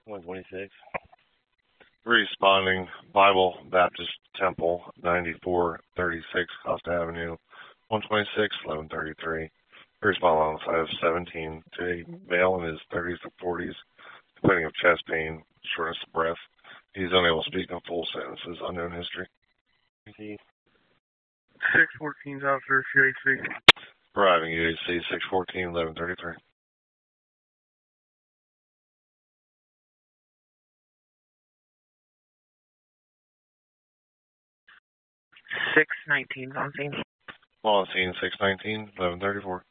126. Responding, Bible Baptist Temple, 9436 Costa Avenue, 126, 1133. Respond alongside of 17. Today, male in his 30s to 40s, complaining of chest pain, shortness of breath. He's unable to speak in full sentences. Unknown history. 614's officer, UAC. Arriving UAC 614, 1133. 619's on scene. On scene 619, 1134.